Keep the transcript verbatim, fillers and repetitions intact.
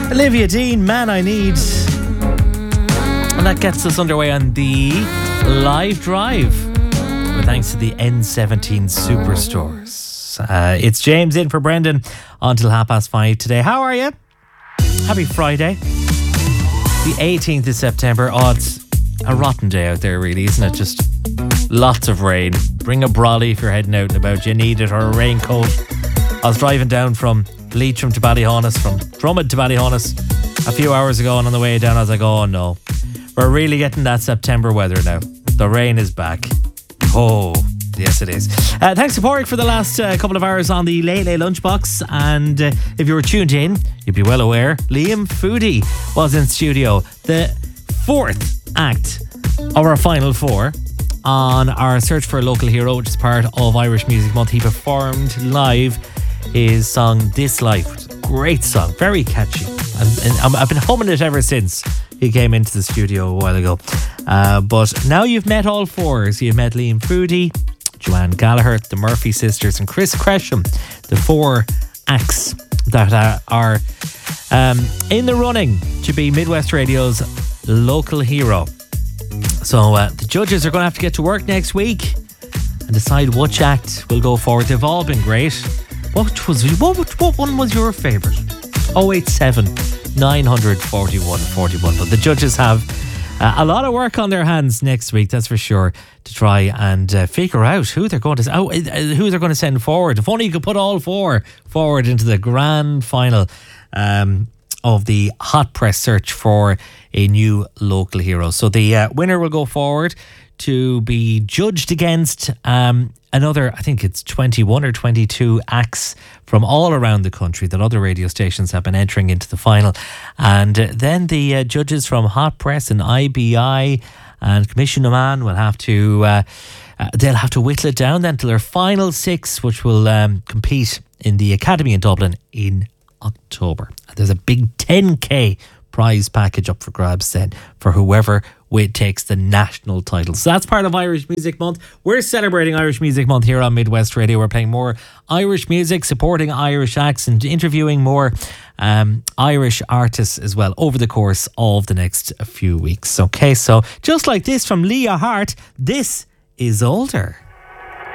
Olivia Dean, Man I Need. And that gets us underway on the live drive. With thanks to the N seventeen Superstores. Uh, it's James in for Brendan until half past five today. How are you? Happy Friday. The eighteenth of September. Oh, it's a rotten day out there, really, isn't it? Just lots of rain. Bring a brolly if you're heading out and about. You need it, or a raincoat. I was driving down from Leitrim to Ballyhonus, from Drummond to Ballyhonus a few hours ago, and on the way down I was like, oh no, we're really getting that September weather now. The rain is back. Oh, yes it is. Uh, thanks to Porrick for the last uh, couple of hours on the Late Late Lunchbox, and uh, if you were tuned in, you'd be well aware Liam Foodie was in studio. The fourth act of our final four on our Search for a Local Hero, which is part of Irish Music Month. He performed live his song This Life. Great song, very catchy, and, and I've been humming it ever since he came into the studio a while ago. Uh, but now you've met all four. So you've met Liam Foodie, Joanne Gallagher, the Murphy sisters, and Chris Cresham, the four acts that uh, are um, in the running to be Midwest Radio's local hero. So uh, the judges are going to have to get to work next week and decide which act will go forward. They've all been great. What was what, what one was your favourite? oh eight seven, nine four one, four one. But the judges have uh, a lot of work on their hands next week, that's for sure, to try and uh, figure out who they're going to oh, uh, who they're going to send forward. If only you could put all four forward into the grand final um, of the hot press search for a new local hero. So the uh, winner will go forward to be judged against um, another, I think it's twenty-one or twenty-two acts from all around the country that other radio stations have been entering into the final. And uh, then the uh, judges from Hot Press and I B I and Commission Oman will have to, uh, uh, they'll have to whittle it down then to their final six, which will um, compete in the Academy in Dublin in October. There's a big ten K prize package up for grabs then for whoever takes the national title. So that's part of Irish Music Month. We're celebrating Irish Music Month here on Midwest Radio. We're playing more Irish music, supporting Irish acts, and interviewing more um, Irish artists as well over the course of the next few weeks. Okay, so just like this from Leah Hart, this is Older.